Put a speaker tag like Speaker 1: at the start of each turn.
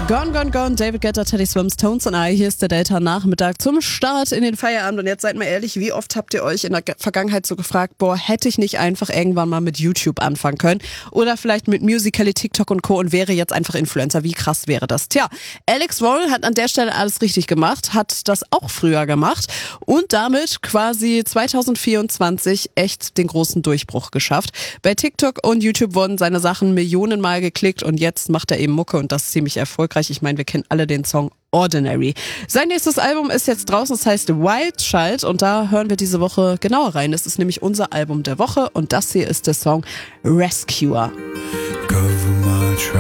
Speaker 1: Gone, Gone, Gone, David Guetta, Teddy Swims, Tones and I. Hier ist der Delta-Nachmittag zum Start in den Feierabend. Und jetzt seid mal ehrlich, wie oft habt ihr euch in der Vergangenheit so gefragt, hätte ich nicht einfach irgendwann mal mit YouTube anfangen können? Oder vielleicht mit Musical.ly, TikTok und Co. und wäre jetzt einfach Influencer. Wie krass wäre das? Tja, Alex Roll hat an der Stelle alles richtig gemacht, hat das auch früher gemacht und damit quasi 2024 echt den großen Durchbruch geschafft. Bei TikTok und YouTube wurden seine Sachen millionenmal geklickt und jetzt macht er eben Mucke und das ziemlich erfolgreich. Ich meine, wir kennen alle den Song Ordinary. Sein nächstes Album ist jetzt draußen, es heißt Wild Child und da hören wir diese Woche genauer rein. Es ist nämlich unser Album der Woche und das hier ist der Song Rescuer.